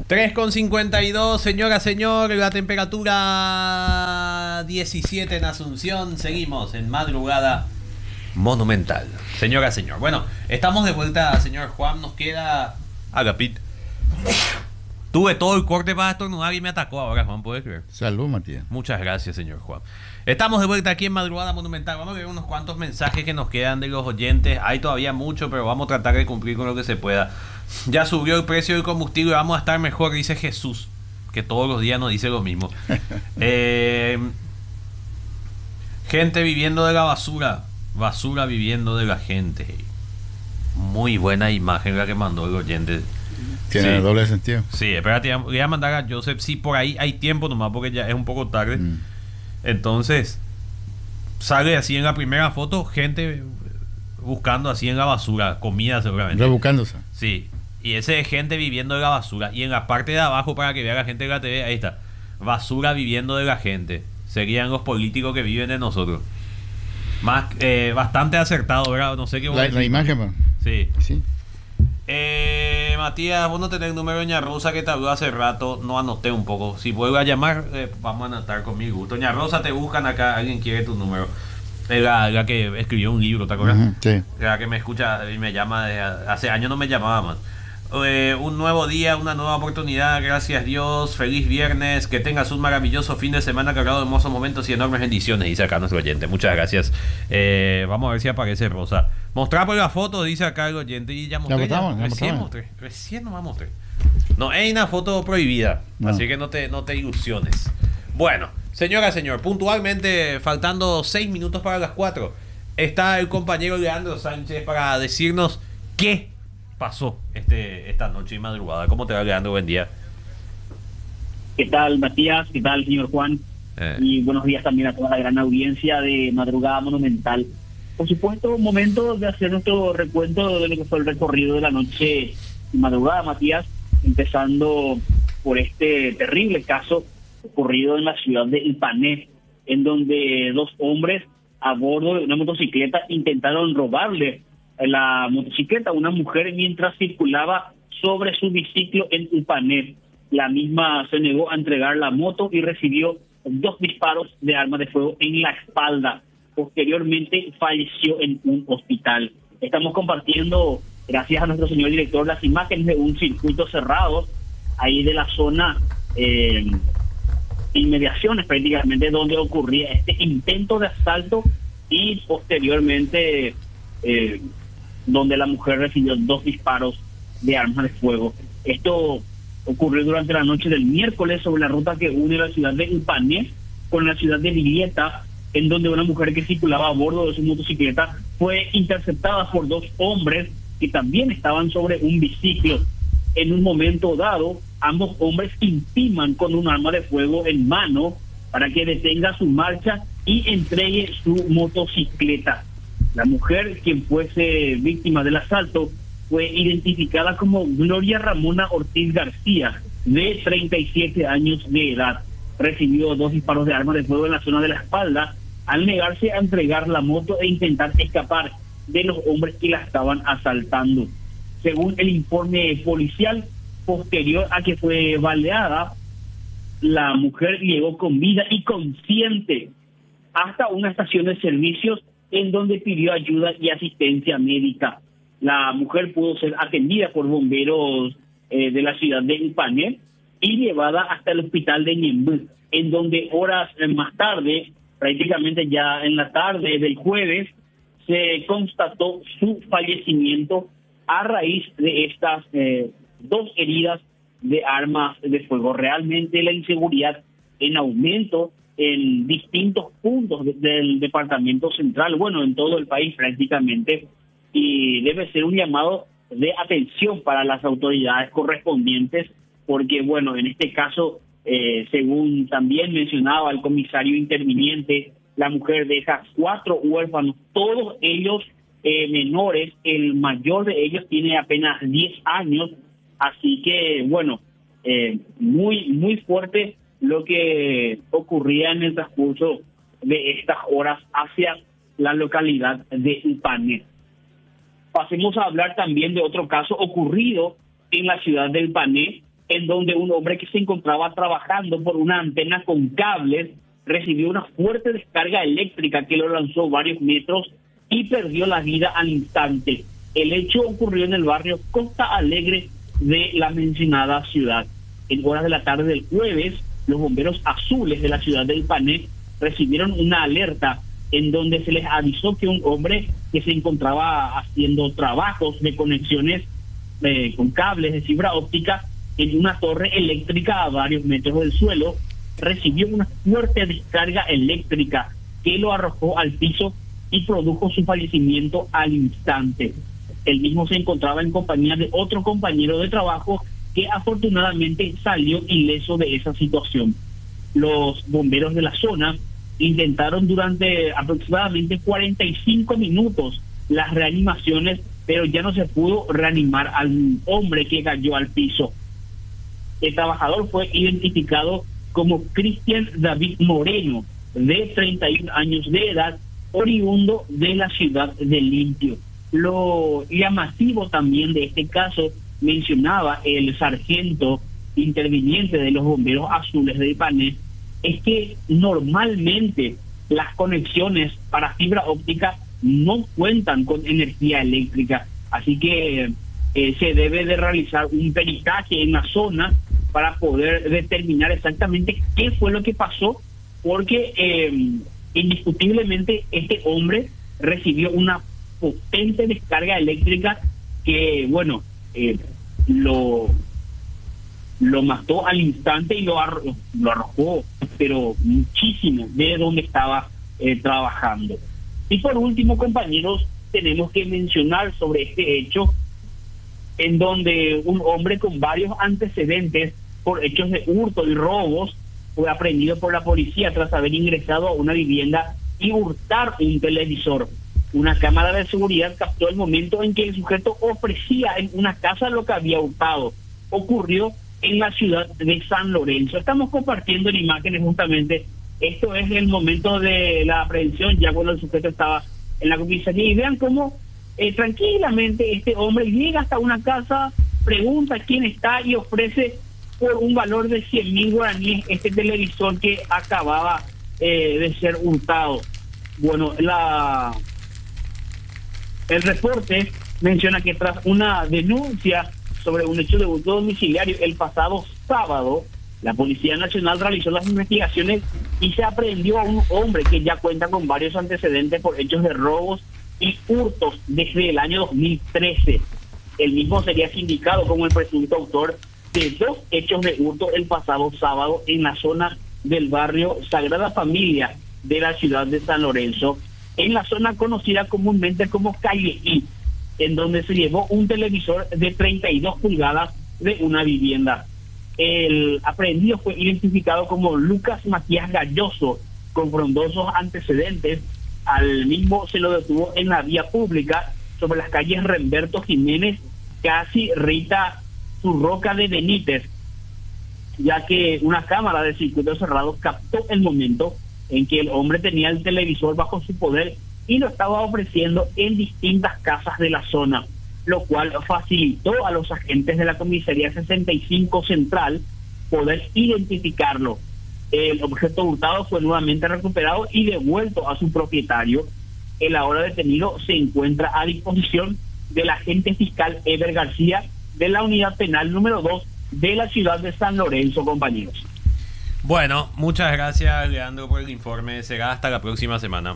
3:52, señora, señor, la temperatura 17 en Asunción. Seguimos en madrugada monumental. Señora, señor. Bueno, estamos de vuelta, señor Juan. Nos queda Agapit. Tuve todo el corte para estornudar y me atacó ahora, Juan, ¿puedes creer? Salud, Matías. Muchas gracias, señor Juan. Estamos de vuelta aquí en Madrugada Monumental. Vamos a ver unos cuantos mensajes que nos quedan de los oyentes. Hay todavía mucho, pero vamos a tratar de cumplir con lo que se pueda. Ya subió el precio del combustible, vamos a estar mejor, dice Jesús, que todos los días nos dice lo mismo. Gente viviendo de la basura, basura viviendo de la gente. Muy buena imagen la que mandó el oyente. Tiene Sí. doble sentido. Sí, espérate, voy a mandar a Joseph. Sí, por ahí hay tiempo nomás porque ya es un poco tarde. Entonces, sale así en la primera foto, gente buscando así en la basura, comida seguramente. Rebuscándose. Sí, y ese es gente viviendo de la basura. Y en la parte de abajo, para que vea la gente de la TV, ahí está. Basura viviendo de la gente. Serían los políticos que viven de nosotros. Más, bastante acertado, ¿verdad? No sé qué voy a La decir. imagen, man. Sí. Sí. Matías, vos no tenés el número de Doña Rosa que te habló hace rato. No anoté un poco. Si vuelvo a llamar, vamos a anotar con mi gusto. Doña Rosa, te buscan acá. Alguien quiere tu número. La que escribió un libro, ¿te acuerdas? Sí. La que me escucha y me llama. Hace años no me llamaba más. Un nuevo día, una nueva oportunidad. Gracias Dios. Feliz viernes. Que tengas un maravilloso fin de semana cargado de hermosos momentos y enormes bendiciones. Dice acá nuestro oyente. Muchas gracias. Vamos a ver si aparece Rosa. Mostrar por la foto, dice acá el oyente. Y ya mostré. Recién mostré. Recién nomás mostré. No, es una foto prohibida. No. Así que no te ilusiones. Bueno, señora, señor. Puntualmente, faltando 6 minutos para las 4. Está el compañero Leandro Sánchez para decirnos qué pasó esta noche y madrugada. ¿Cómo te va, Leandro? Buen día. ¿Qué tal, Matías? ¿Qué tal, señor Juan? Y buenos días también a toda la gran audiencia de Madrugada Monumental. Por supuesto, momento de hacer nuestro recuento de lo que fue el recorrido de la noche y madrugada, Matías, empezando por este terrible caso ocurrido en la ciudad de Ipané, en donde 2 hombres a bordo de una motocicleta intentaron robarle la motocicleta a una mujer mientras circulaba sobre su biciclo en Ipané. La misma se negó a entregar la moto y recibió 2 disparos de arma de fuego en la espalda. Posteriormente falleció en un hospital. Estamos compartiendo, gracias a nuestro señor director, las imágenes de un circuito cerrado ahí de la zona, inmediaciones prácticamente, donde ocurría este intento de asalto y posteriormente donde la mujer recibió 2 disparos de armas de fuego. Esto ocurrió durante la noche del miércoles sobre la ruta que une la ciudad de Ipané con la ciudad de Villeta, en donde una mujer que circulaba a bordo de su motocicleta fue interceptada por 2 hombres que también estaban sobre un biciclo. En un momento dado, ambos hombres intiman con un arma de fuego en mano para que detenga su marcha y entregue su motocicleta. La mujer, quien fuese víctima del asalto, fue identificada como Gloria Ramona Ortiz García, de 37 años de edad. Recibió 2 disparos de arma de fuego en la zona de la espalda al negarse a entregar la moto e intentar escapar de los hombres que la estaban asaltando. Según el informe policial, posterior a que fue baleada, la mujer llegó con vida y consciente hasta una estación de servicios en donde pidió ayuda y asistencia médica. La mujer pudo ser atendida por bomberos de la ciudad de Ipané y llevada hasta el hospital de Ñemby, en donde horas más tarde, prácticamente ya en la tarde del jueves, se constató su fallecimiento a raíz de estas 2 heridas de armas de fuego. Realmente la inseguridad en aumento en distintos puntos del departamento central, bueno, en todo el país prácticamente, y debe ser un llamado de atención para las autoridades correspondientes, porque, bueno, en este caso, según también mencionaba el comisario interviniente, la mujer deja 4 huérfanos, todos ellos menores. El mayor de ellos tiene apenas 10 años, así que, bueno, muy fuerte lo que ocurría en el transcurso de estas horas hacia la localidad de Ipané. Pasemos a hablar también de otro caso ocurrido en la ciudad de Ipané, en donde un hombre que se encontraba trabajando por una antena con cables recibió una fuerte descarga eléctrica que lo lanzó varios metros y perdió la vida al instante. El hecho ocurrió en el barrio Costa Alegre de la mencionada ciudad. En horas de la tarde del jueves, los bomberos azules de la ciudad de Ipané recibieron una alerta en donde se les avisó que un hombre que se encontraba haciendo trabajos de conexiones con cables de fibra óptica en una torre eléctrica a varios metros del suelo, recibió una fuerte descarga eléctrica que lo arrojó al piso y produjo su fallecimiento al instante. El mismo se encontraba en compañía de otro compañero de trabajo que afortunadamente salió ileso de esa situación. Los bomberos de la zona intentaron durante aproximadamente 45 minutos las reanimaciones, pero ya no se pudo reanimar al hombre que cayó al piso. El trabajador fue identificado como Cristian David Moreno, de 31 años de edad, oriundo de la ciudad de Limpio. Lo llamativo también de este caso, mencionaba el sargento interviniente de los bomberos azules de Ipané, es que normalmente las conexiones para fibra óptica no cuentan con energía eléctrica, así que se debe de realizar un peritaje en la zona para poder determinar exactamente qué fue lo que pasó, porque indiscutiblemente este hombre recibió una potente descarga eléctrica que, bueno, lo mató al instante y lo arrojó, pero muchísimo de donde estaba trabajando. Y por último, compañeros, tenemos que mencionar sobre este hecho en donde un hombre con varios antecedentes por hechos de hurto y robos fue aprehendido por la policía tras haber ingresado a una vivienda y hurtar un televisor. Una cámara de seguridad captó el momento en que el sujeto ofrecía en una casa lo que había hurtado. Ocurrió en la ciudad de San Lorenzo. Estamos compartiendo en imágenes justamente. Esto es el momento de la aprehensión, ya cuando el sujeto estaba en la comisaría. Y vean cómo tranquilamente este hombre llega hasta una casa, pregunta quién está y ofrece por un valor de 100.000 guaraníes este televisor que acababa de ser hurtado. Bueno, el reporte menciona que tras una denuncia sobre un hecho de hurto domiciliario el pasado sábado, la Policía Nacional realizó las investigaciones y se aprehendió a un hombre que ya cuenta con varios antecedentes por hechos de robos y hurtos desde el año 2013. El mismo sería sindicado como el presunto autor de 2 hechos de hurto el pasado sábado en la zona del barrio Sagrada Familia de la ciudad de San Lorenzo, en la zona conocida comúnmente como Calle I, en donde se llevó un televisor de 32 pulgadas de una vivienda. El aprehendido fue identificado como Lucas Matías Galloso, con frondosos antecedentes. Al mismo se lo detuvo en la vía pública sobre las calles Remberto Jiménez, casi Rita Surroca de Benítez, ya que una cámara de circuito cerrado captó el momento en que el hombre tenía el televisor bajo su poder y lo estaba ofreciendo en distintas casas de la zona, lo cual facilitó a los agentes de la comisaría 65 Central poder identificarlo. El objeto hurtado fue nuevamente recuperado y devuelto a su propietario. El ahora detenido se encuentra a disposición del agente fiscal Eber García de la unidad penal número 2 de la ciudad de San Lorenzo, compañeros. Bueno, muchas gracias, Leandro, por el informe. Será hasta la próxima semana.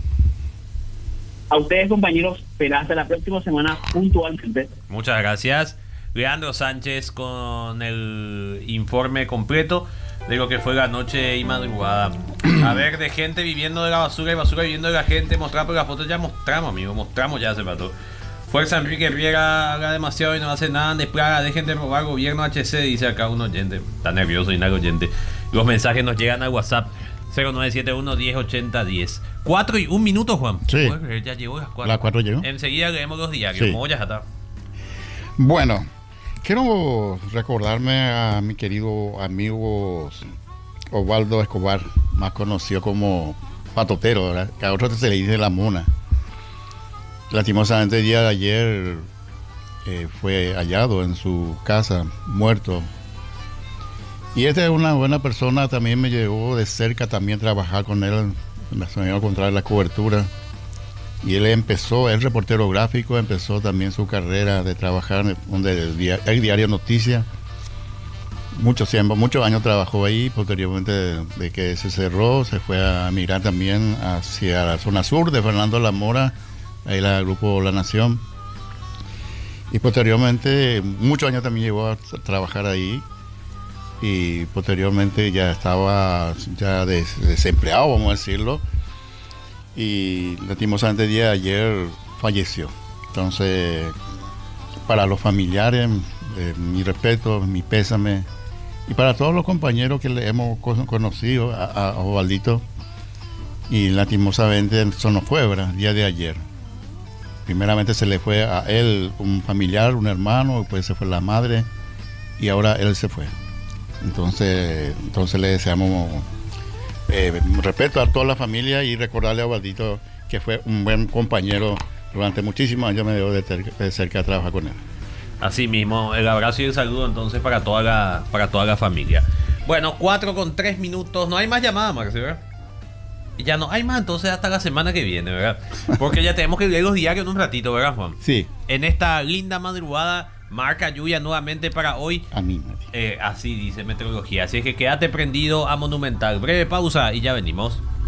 A ustedes, compañeros, será hasta la próxima semana puntualmente. Muchas gracias. Leandro Sánchez con el informe completo de lo que fue la noche y madrugada. A ver, de gente viviendo de la basura y basura viviendo de la gente, mostrar por las fotos. Ya mostramos, amigo, mostramos ya hace rato. Fuerza Enrique Riera, haga demasiado y no hace nada, desplaga, dejen de robar, gobierno HC, dice acá un oyente. Está nervioso y nada oyente. Los mensajes nos llegan al WhatsApp 0971 1080 10. 4 y 1 minuto, Juan. Sí. Ya llegó las 4. Las 4 llegó. Enseguida leemos los diarios. Sí. Como ya está. Bueno, quiero recordarme a mi querido amigo Osvaldo Escobar, más conocido como Patotero, ¿verdad? Que a otros se le dice La Mona. Lastimosamente el día de ayer fue hallado en su casa, muerto, Y esta es una buena persona, también me llevó de cerca también trabajar con él, me enseñó a encontrar la cobertura. Y él empezó, es reportero gráfico, empezó también su carrera de trabajar donde el diario Noticias. Muchos años trabajó ahí, posteriormente de que se cerró, se fue a migrar también hacia la zona sur de Fernando La Mora, ahí el grupo La Nación. Y posteriormente, muchos años también llegó a trabajar ahí. Y posteriormente ya estaba desempleado, vamos a decirlo. Y lastimosamente el día de ayer falleció. Entonces, para los familiares, mi respeto, mi pésame. Y para todos los compañeros que le hemos conocido a Osvaldito, y lastimosamente eso no fue, ¿verdad? El día de ayer. Primeramente se le fue a él un familiar, un hermano, después se fue la madre, y ahora él se fue. Entonces le deseamos respeto a toda la familia y recordarle a Osvaldito que fue un buen compañero durante muchísimos años, me dio de cerca a trabajar con él. Así mismo, el abrazo y el saludo entonces para toda la familia. Bueno, 4:03, no hay más llamadas, Marcio, ¿verdad? Ya no hay más, entonces hasta la semana que viene, ¿verdad? Porque ya tenemos que leer los diarios en un ratito, ¿verdad, Juan? Sí. En esta linda madrugada, marca lluvia nuevamente para hoy. Anímate. Así dice meteorología. Así es que quédate prendido a Monumental. Breve pausa y ya venimos.